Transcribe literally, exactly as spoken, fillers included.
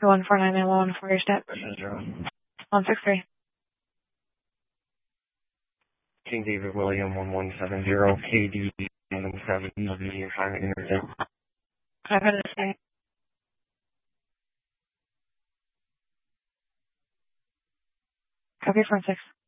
one four nine nine one for your step. Zero. one six three. King David William one one seven zero K D seven seven W five intercept. five hundred three. Copy four six.